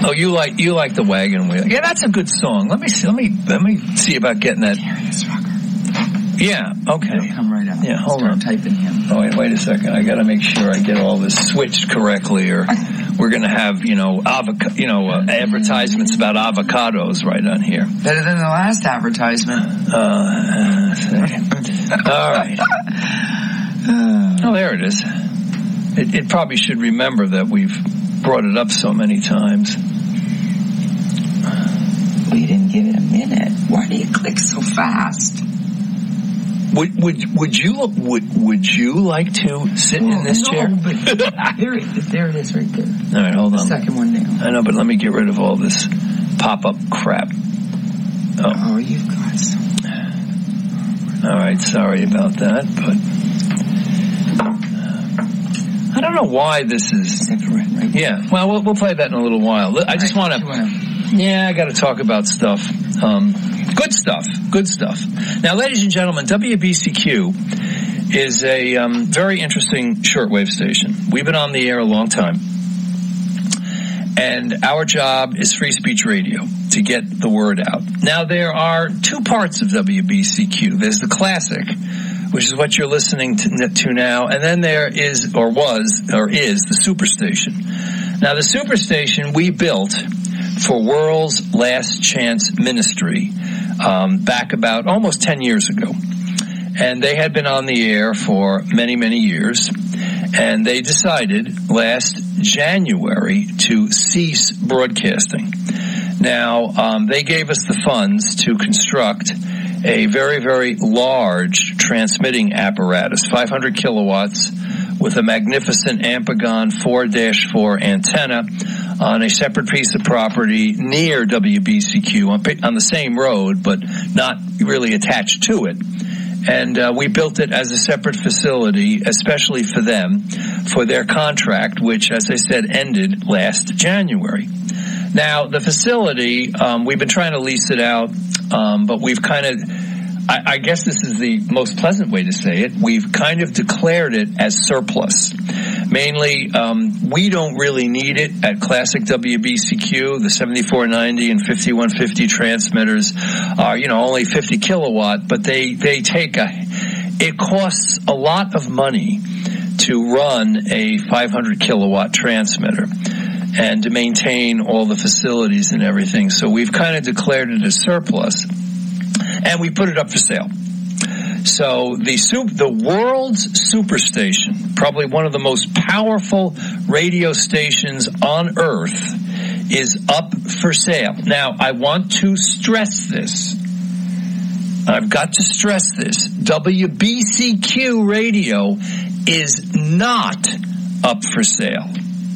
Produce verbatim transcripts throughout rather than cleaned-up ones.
Oh, you like you like the Wagon Wheel? Yeah, that's a good song. Let me see. Let me let me see about getting that. Here it is, Rocker. Yeah. Okay. It'll come right out. Yeah. Hold Start on. Typing him. Oh wait, wait a second. I got to make sure I get all this switched correctly, or we're going to have you know avoc- you know uh, advertisements about avocados right on here. Better than the last advertisement. Uh, let's see. All right. Oh, there it is. It, it probably should remember that we've brought it up so many times. We didn't give it a minute. Why do you click so fast? Would would would you would would you like to sit well, in this no, chair? But there, it, there it is, right there. All right, hold the on. Second one down. I know, but let me get rid of all this pop-up crap. Oh, oh you've got some. All right, sorry about that, but I don't know why this is. Right? Yeah, well, well, we'll play that in a little while. I just want to. Yeah, I got to talk about stuff. Um, good stuff. Good stuff. Now, ladies and gentlemen, W B C Q is a um, very interesting shortwave station. We've been on the air a long time. And our job is free speech radio, to get the word out. Now, there are two parts of W B C Q. There's the classic, which is what you're listening to, to now, and then there is, or was, or is, the superstation. Now, the superstation we built for World's Last Chance Ministry um, back about almost ten years ago. And they had been on the air for many, many years. And they decided last January to cease broadcasting. Now, um, they gave us the funds to construct a very, very large transmitting apparatus, five hundred kilowatts, with a magnificent Ampagon four dash four antenna on a separate piece of property near W B C Q, on, on the same road, but not really attached to it. And uh, we built it as a separate facility, especially for them, for their contract, which, as I said, ended last January. Now, the facility, um, we've been trying to lease it out, um, but we've kind of, I, I guess this is the most pleasant way to say it, we've kind of declared it as surplus. Mainly, um, we don't really need it at Classic W B C Q. The seventy-four ninety and fifty-one fifty transmitters are, you know, only fifty kilowatt, but they, they take a, it costs a lot of money to run a five hundred kilowatt transmitter and to maintain all the facilities and everything. So we've kind of declared it as surplus, and we put it up for sale. So the super, the world's superstation, probably one of the most powerful radio stations on Earth, is up for sale. Now, I want to stress this. I've got to stress this. W B C Q radio is not up for sale.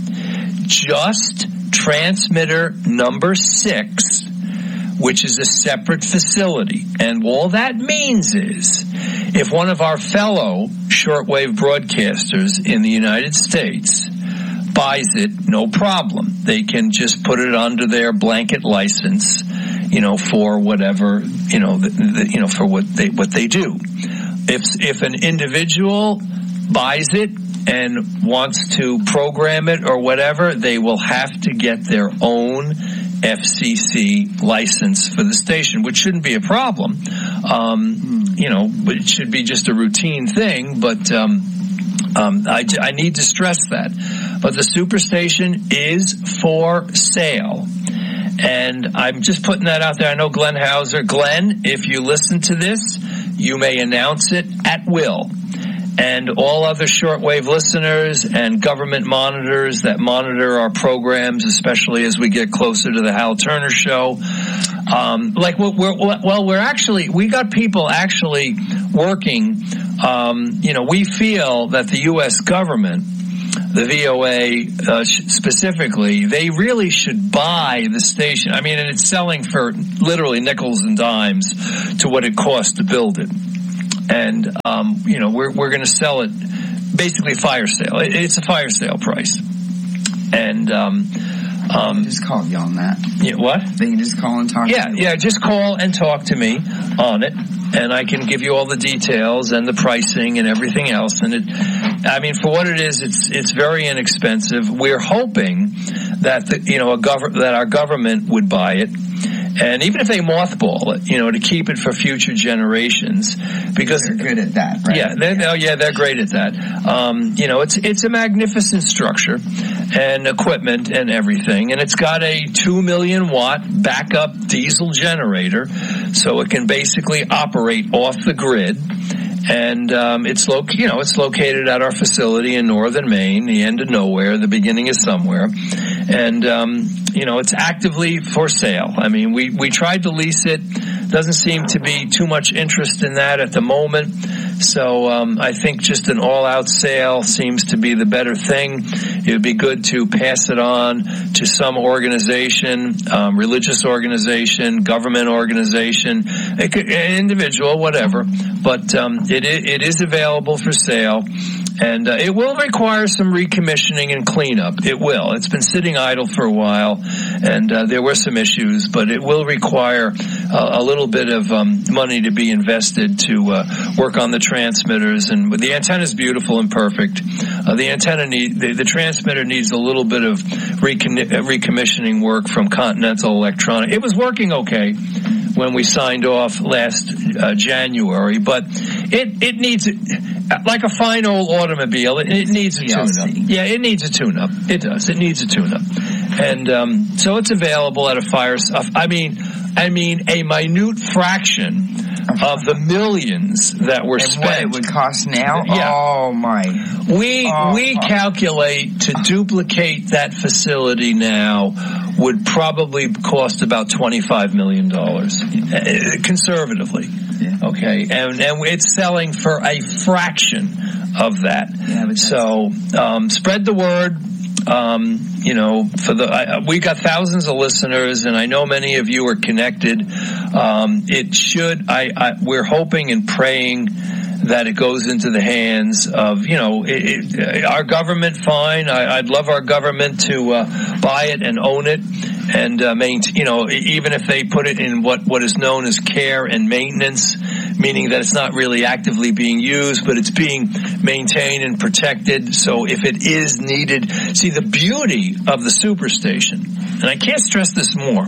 Just transmitter number six, which is a separate facility. And all that means is, if one of our fellow shortwave broadcasters in the United States buys it, no problem. They can just put it under their blanket license, you know, for whatever, you know, the, the, you know, for what they what they do. If if an individual buys it and wants to program it or whatever, they will have to get their own F C C license for the station, which shouldn't be a problem. Um, you know, but it should be just a routine thing. But um, um, I, I need to stress that. But the superstation is for sale. And I'm just putting that out there. I know Glenn Hauser. Glenn, if you listen to this, you may announce it at will. And all other shortwave listeners and government monitors that monitor our programs, especially as we get closer to the Hal Turner show. Um, like, we're, we're, well, we're actually, we got people actually working. Um, you know, we feel that the U S government, the V O A uh, specifically, they really should buy the station. I mean, and it's selling for literally nickels and dimes to what it costs to build it. And, um, you know, we're, we're going to sell it basically fire sale. It, it's a fire sale price. And, um, um, just call you on that. Yeah, what? They can just call and talk yeah, to you. Yeah, just call and talk to me on it. and I can give you all the details and the pricing and everything else. And it, I mean, for what it is, it's it's very inexpensive. We're hoping that the, you know a gov- that our government would buy it. And even if they mothball it, you know, to keep it for future generations, because they're good at that, right? Yeah, they're, yeah. Oh, yeah, they're great at that. Um, you know, it's it's a magnificent structure and equipment and everything, and it's got a two million watt backup diesel generator, so it can basically operate off the grid. And um, it's lo- you know it's located at our facility in northern Maine, the end of nowhere, the beginning is somewhere, and um, you know it's actively for sale. I mean, we we tried to lease it. Doesn't seem to be too much interest in that at the moment. So um, I think just an all-out sale seems to be the better thing. It would be good to pass it on to some organization, um, religious organization, government organization, it could, an individual, whatever. But um, it, it is available for sale. And uh, it will require some recommissioning and cleanup. It will. It's been sitting idle for a while, and uh, there were some issues, but it will require uh, a little bit of um, money to be invested to uh, work on the transmitters. And the antenna is beautiful and perfect. Uh, the antenna need the, the transmitter needs a little bit of recon- recommissioning work from Continental Electronic. It was working okay when we signed off last uh, January, but it it needs like a fine old automobile. It, it needs a tune-up. Yeah, it needs a tune-up. It does. It needs a tune-up, and um, so it's available at a fire. I mean, I mean, a minute fraction of the millions that were and spent. What it would cost now? Yeah. Oh my! We oh, we oh. calculate to duplicate that facility now would probably cost about twenty-five million dollars, conservatively. Yeah. Okay, and and it's selling for a fraction of that. Yeah, so um, spread the word. Um, you know, for the I, we got thousands of listeners, and I know many of you are connected. Um, it should. I, I we're hoping and praying that it goes into the hands of, you know, it, it, our government. Fine, I, I'd love our government to uh, buy it and own it, and uh, maintain. You know, even if they put it in what what is known as care and maintenance, meaning that it's not really actively being used, but it's being maintained and protected. So if it is needed, see the beauty of the superstation, and I can't stress this more,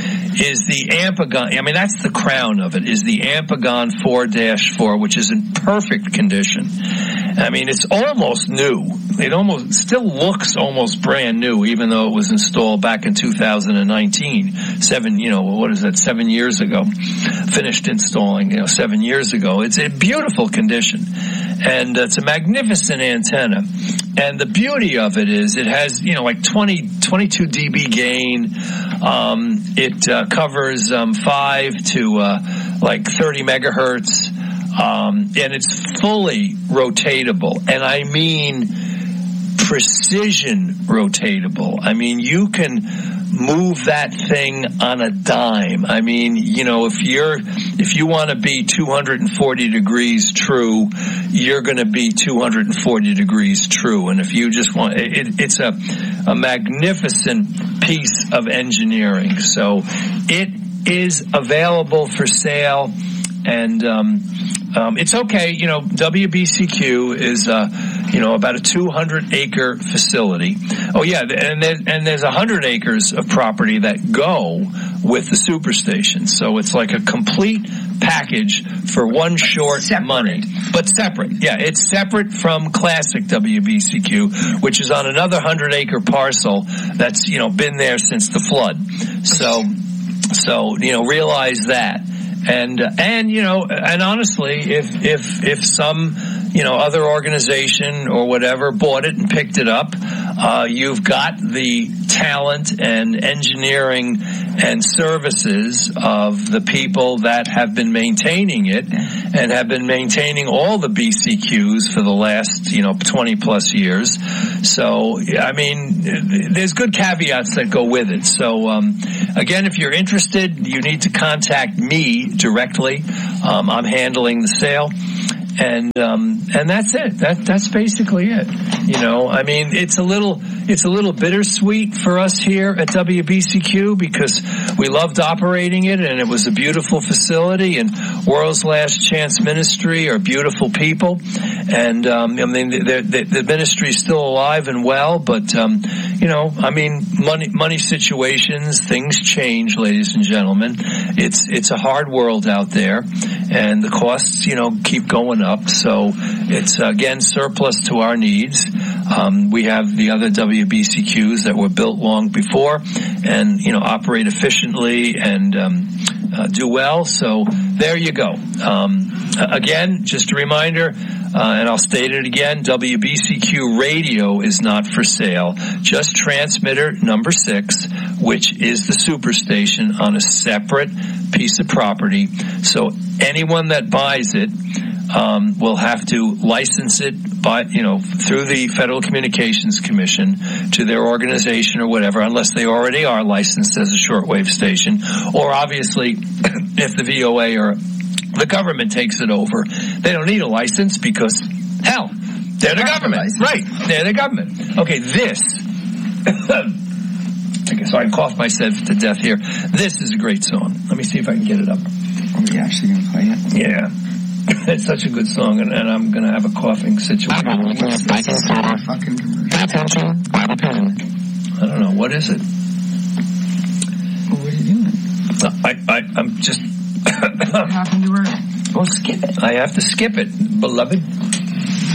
is the Ampagon. I mean, that's the crown of it, is the Ampagon four dash four, which is in perfect condition. I mean, it's almost new. It almost still looks almost brand new, even though it was installed back in two thousand nineteen. Seven, you know, what is that? Seven years ago, finished installing. You know, seven years ago. It's in beautiful condition, and it's a magnificent antenna. And the beauty of it is, it has, you know, like twenty, twenty-two decibel gain. Um, it uh, covers um, five to uh, like thirty megahertz. Um, and it's fully rotatable, and I mean precision rotatable. I mean, you can move that thing on a dime. I mean, you know, if you're if you want to be two hundred forty degrees true, you're going to be two hundred forty degrees true. And if you just want, it, it's a a magnificent piece of engineering. So it is available for sale, and um, um, it's okay. You know, W B C Q is uh, you know about a two hundred acre facility. Oh yeah, and there, and there's one hundred acres of property that go with the superstation. So it's like a complete package for one short separate. money, but separate. Yeah, it's separate from classic W B C Q, which is on another one hundred acre parcel that's, you know, been there since the flood. So, so you know, realize that. And, and, you know, and honestly, if, if, if some, you know, other organization or whatever bought it and picked it up, uh, you've got the talent and engineering and services of the people that have been maintaining it and have been maintaining all the B C Qs for the last, you know, twenty plus years. So, I mean, there's good caveats that go with it. So, um, again, if you're interested, you need to contact me directly. Um, I'm handling the sale. And um, and that's it. That that's basically it. You know, I mean, it's a little, it's a little bittersweet for us here at W B C Q because we loved operating it, and it was a beautiful facility. And World's Last Chance Ministry are beautiful people, and um, I mean, the, the, the ministry is still alive and well. But um, you know, I mean, money, money situations, things change, ladies and gentlemen. It's it's a hard world out there, and the costs, you know, keep going up. So it's again surplus to our needs. Um, we have the other W B C Qs that were built long before and, you know, operate efficiently and um, uh, do well. So there you go. Um, again, just a reminder, uh, and I'll state it again, W B C Q radio is not for sale. Just transmitter number six, which is the superstation on a separate piece of property. So anyone that buys it Um, will have to license it by, you know, through the Federal Communications Commission to their organization or whatever, unless they already are licensed as a shortwave station. Or obviously, if the V O A or the government takes it over, they don't need a license because, hell, they're the government. Right, they're the government. Okay, this, so I coughed myself to death here. This is a great song. Let me see if I can get it up. Are we actually going to play it? Yeah. It's such a good song, and, and I'm going to have a coughing situation. I don't know. What is it? Well, what are you doing? I, I, I'm just... What happened to her? Well, skip it. I have to skip it, beloved.